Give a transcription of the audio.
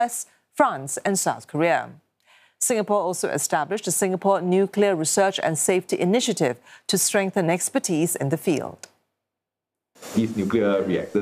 US, France and South Korea. Singapore also established the Singapore Nuclear Research and Safety Initiative to strengthen expertise in the field. These nuclear reactors